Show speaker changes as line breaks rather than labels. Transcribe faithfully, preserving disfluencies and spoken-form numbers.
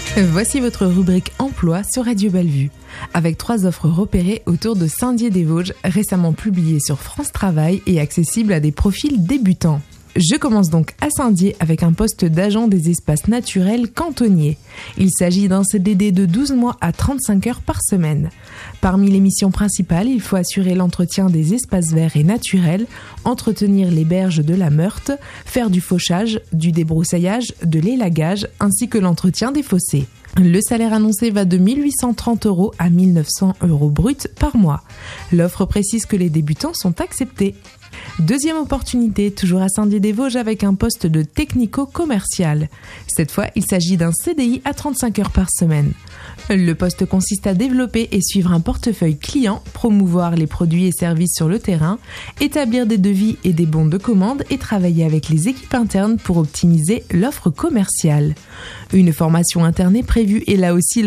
Voici votre rubrique emploi sur Radio Bellevue, avec trois offres repérées autour de Saint-Dié-des-Vosges, récemment publiées sur France Travail et accessibles à des profils débutants. Je commence donc à Saint-Dié avec un poste d'agent des espaces naturels cantonniers. Il s'agit d'un C D D de douze mois à trente-cinq heures par semaine. Parmi les missions principales, il faut assurer l'entretien des espaces verts et naturels, entretenir les berges de la Meurthe, faire du fauchage, du débroussaillage, de l'élagage ainsi que l'entretien des fossés. Le salaire annoncé va de mille huit cent trente euros à mille neuf cents euros bruts par mois. L'offre précise que les débutants sont acceptés. Deuxième opportunité, toujours à Saint-Dié-des-Vosges avec un poste de technico-commercial. Cette fois, il s'agit d'un C D I à trente-cinq heures par semaine. Le poste consiste à développer et suivre un portefeuille client, promouvoir les produits et services sur le terrain, établir des devis et des bons de commande et travailler avec les équipes internes pour optimiser l'offre commerciale. Une formation interne est prévue et là aussi